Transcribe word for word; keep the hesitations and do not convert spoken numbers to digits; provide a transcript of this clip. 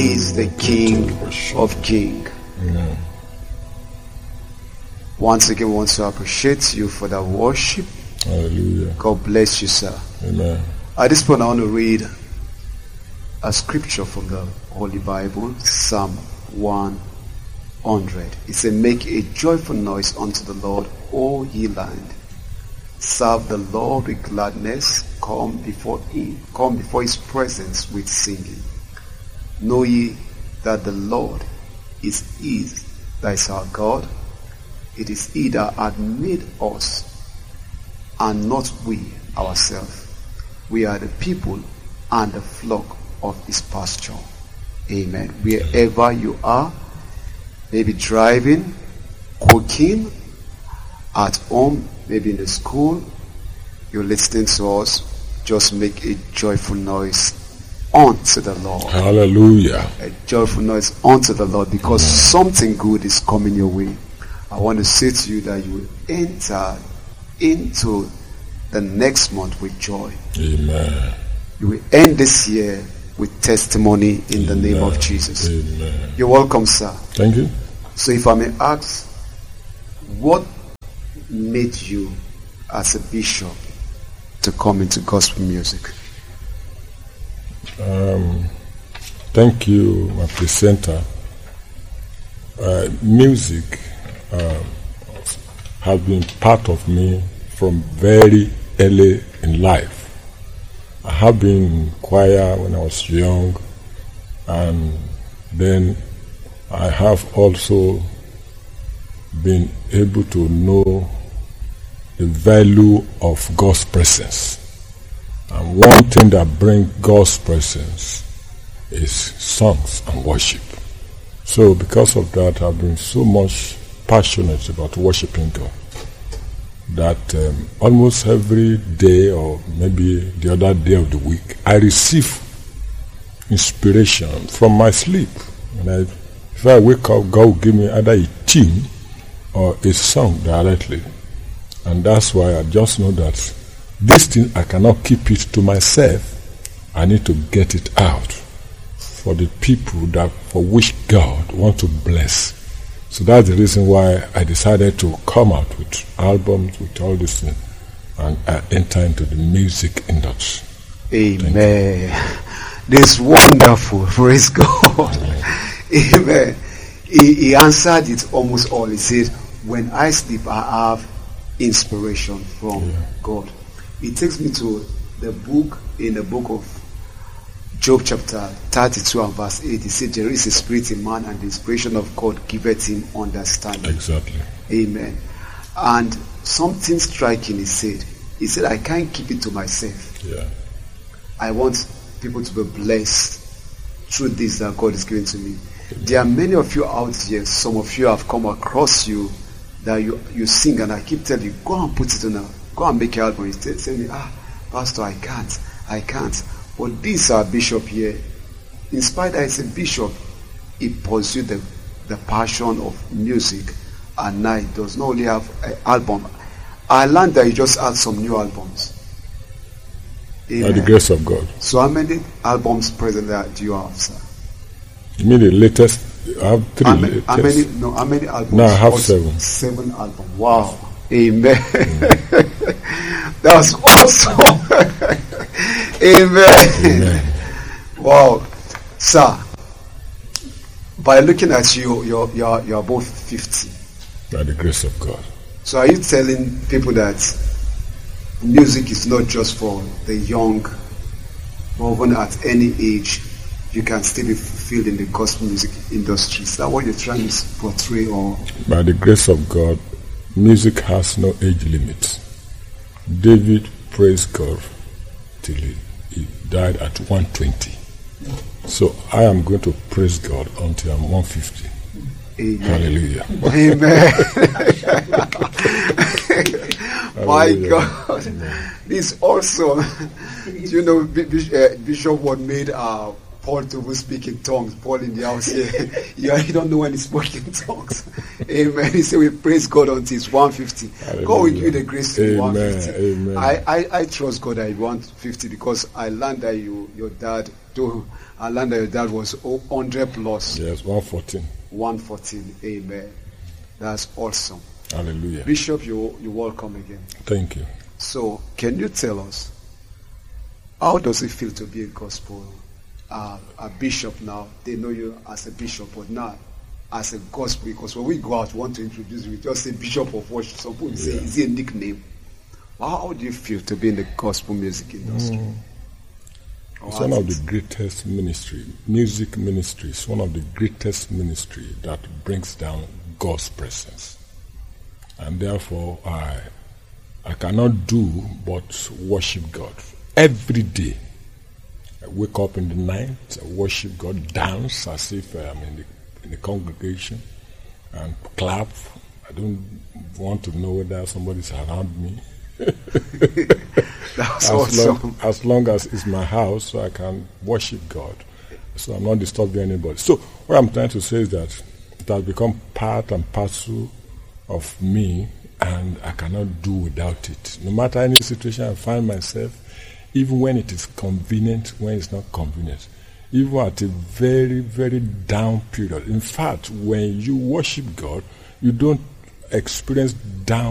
is the King of Kings. Amen. Once again, we want to appreciate you for that worship. Hallelujah. God bless you, sir. Amen. At this point, I want to read a scripture from the Holy Bible, Psalm one hundred. It says, "Make a joyful noise unto the Lord, O ye land. Serve the Lord with gladness. Come before him, come before his presence with singing. Know ye that the Lord is he that is our God. It is he that hath made us, and not we ourselves. We are the people and the flock of his pasture." Amen. Wherever you are, maybe driving, cooking, at home, maybe in the school, you're listening to us, just make a joyful noise unto the Lord. Hallelujah. A joyful noise unto the Lord, because something good is coming your way. I want to say to you that you will enter into the next month with joy. Amen. You will end this year with testimony in the Amen. name of Jesus. Amen. You're welcome, sir. Thank you. So if I may ask, what made you as a bishop to come into gospel music? Um, thank you, my presenter. Uh, music um, has been part of me from very early in life. I have been in choir when I was young, and then I have also been able to know the value of God's presence. And one thing that brings God's presence is songs and worship. So because of that, I've been so much passionate about worshiping God that um, almost every day, or maybe the other day of the week, I receive inspiration from my sleep. And I, if I wake up, God will give me either a tune or a song directly. And that's why I just know that this thing, I cannot keep it to myself. I need to get it out for the people that for which God wants to bless. So that's the reason why I decided to come out with albums, with all this thing, and I enter into the music industry. Amen. This is wonderful. Praise God. Amen. Amen. He, he answered it almost all. He said, when I sleep, I have inspiration from yeah. God. It takes me to the book, in the book of Job chapter thirty-two and verse eight. He said, there is a spirit in man, and the inspiration of God giveth him understanding. Exactly. Amen. And something striking he said. He said, I can't keep it to myself. Yeah. I want people to be blessed through this that God is giving to me. Amen. There are many of you out here, some of you have come across you, that you you sing, and I keep telling you, go and put it on a, go and make an album. You tell, tell me, ah, Pastor, I can't, I can't. But this our bishop here, in spite that he's a bishop, he pursued the, the passion of music, and now he does not only have an album. I learned that he just had some new albums. Amen. By the grace of God. So how many albums present that do you have, sir? You mean the latest? I have three. How many, latest. how many, no, how many albums? No, I have seven. Seven albums. Wow. Amen. Mm. That's awesome. Amen. Amen. Wow. Sir, by looking at you, you're, you're, you're both fifty. By the grace of God. So are you telling people that music is not just for the young, but even at any age, you can still be fulfilled in the gospel music industry? Is that what you're trying to portray? Or by the grace of God, music has no age limit. David praised God till he, he died at one twenty. So I am going to praise God until I'm one fifty. Amen. Hallelujah. Amen. My Hallelujah. God. Amen. This also, you know, Bishop what made uh, Paul to speak in tongues. Paul in the house here, yeah, he don't know when he spoke in tongues. Amen. He said we praise God until it's one fifty. Hallelujah. God will give you the grace to be Amen. one fifty. Amen. I, I, I trust God that you one fifty, because I learned that you your dad do I learned that your dad was one hundred plus. Yes, one fourteen. one fourteen. Amen. That's awesome. Hallelujah. Bishop, you you're welcome again. Thank you. So, can you tell us, how does it feel to be a gospel uh, a bishop now? They know you as a bishop, but not as a gospel, because when we go out, we want to introduce you, we just say bishop of worship. Some people say, Yeah. is it a nickname? How, how do you feel to be in the gospel music industry? Mm. Or It's how one of is the it? greatest ministry. Music ministry is one of the greatest ministry that brings down God's presence. And therefore, I I cannot do but worship God. Every day, I wake up in the night, I worship God, dance as if I'm in the, in the congregation, and clap. I don't want to know whether somebody's around me. That's as, awesome. long, as long as it's my house, so I can worship God. So I'm not disturbing anybody. So what I'm trying to say is that it has become part and parcel of me, and I cannot do without it. No matter any situation I find myself, even when it is convenient, when it's not convenient, even at a very, very down period. In fact, when you worship God, you don't experience down